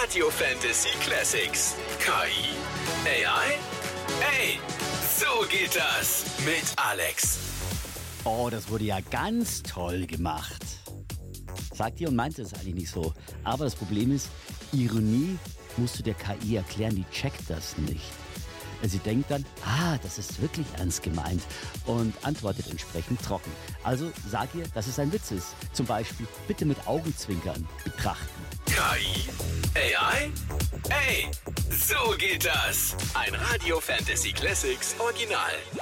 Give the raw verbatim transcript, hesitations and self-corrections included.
Radio Fantasy Classics. K I? A I? Ey, so geht das mit Alex. Oh, das wurde ja ganz toll gemacht. Sagt ihr und meint es eigentlich nicht so. Aber das Problem ist, Ironie musst du der K I erklären, die checkt das nicht. Sie denkt dann, ah, das ist wirklich ernst gemeint und antwortet entsprechend trocken. Also sag ihr, dass es ein Witz ist. Zum Beispiel, bitte mit Augenzwinkern betrachten. K I? A I? Ey, so geht das. Ein Radio Fantasy Classics Original.